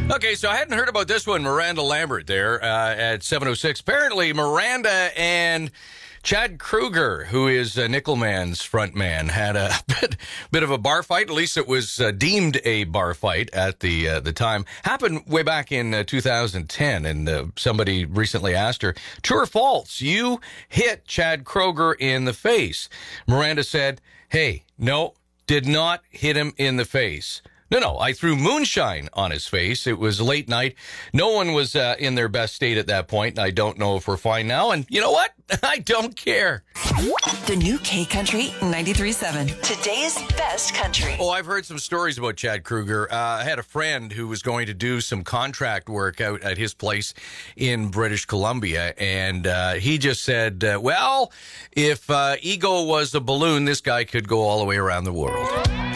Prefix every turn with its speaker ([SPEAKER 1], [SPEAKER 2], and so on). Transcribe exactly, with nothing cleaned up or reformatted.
[SPEAKER 1] Okay, so I hadn't heard about this one. Miranda Lambert there uh, at seven oh six. Apparently, Miranda and Chad Kroeger, who is uh, Nickelman's front man, had a bit, bit of a bar fight. At least it was uh, deemed a bar fight at the uh, the time. Happened way back in uh, two thousand ten, and uh, somebody recently asked her, true or false, you hit Chad Kroeger in the face? Miranda said, hey, no, did not hit him in the face. No, no, I threw moonshine on his face. It was late night. No one was uh, in their best state at that point. I don't know if we're fine now. And you know what? I don't care.
[SPEAKER 2] The new K Country ninety-three point seven. Today's best country.
[SPEAKER 1] Oh, I've heard some stories about Chad Kroeger. Uh, I had a friend who was going to do some contract work out at his place in British Columbia. And uh, he just said, uh, well, if uh, ego was a balloon, this guy could go all the way around the world.